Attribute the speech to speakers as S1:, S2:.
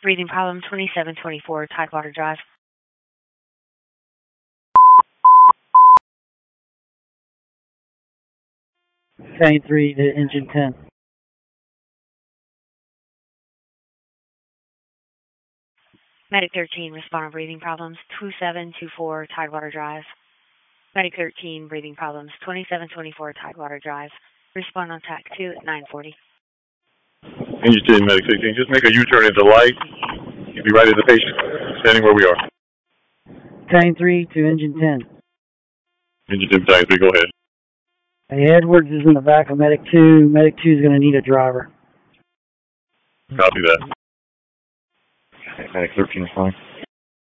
S1: Breathing problem 2724 Tidewater Drive.
S2: County 3 to engine 10.
S1: Medic 13, respond on breathing problems 2724 Tidewater Drive. Medic 13, breathing problems 2724 Tidewater Drive. Respond on TAC 2 at 940.
S3: Engine 10, Medic 16, just make a U-turn into light. You'll be right at the patient, standing where we are.
S2: County 3 to engine 10.
S3: Engine 10, Battalion 3, go ahead.
S2: Hey, Edwards is in the back of Medic 2. Medic 2 is going to need a driver.
S3: Copy that.
S4: Medic 13 is fine.